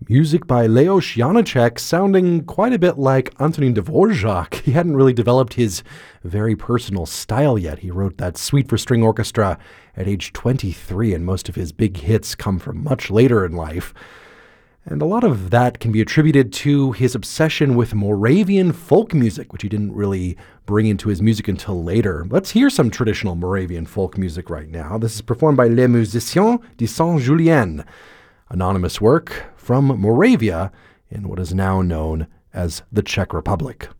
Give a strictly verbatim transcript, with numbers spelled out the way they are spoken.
Music by Leos Janáček, sounding quite a bit like Antonín Dvorak. He hadn't really developed his very personal style yet. He wrote that Suite for String Orchestra at age twenty-three, and most of his big hits come from much later in life. And a lot of that can be attributed to his obsession with Moravian folk music, which he didn't really bring into his music until later. Let's hear some traditional Moravian folk music right now. This is performed by Les Musiciens de Saint-Julien, anonymous work from Moravia in what is now known as the Czech Republic.